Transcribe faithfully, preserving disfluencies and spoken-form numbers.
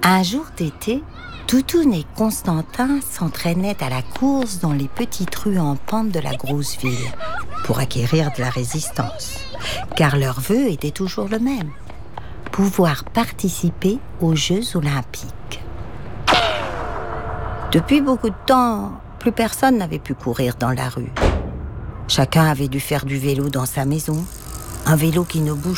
Un jour d'été, Toutoune et Constantin s'entraînaient à la course dans les petites rues en pente de la grosse ville pour acquérir de la résistance, car leur vœu était toujours le même, pouvoir participer aux Jeux Olympiques. Depuis beaucoup de temps, plus personne n'avait pu courir dans la rue. Chacun avait dû faire du vélo dans sa maison, un vélo qui ne bouge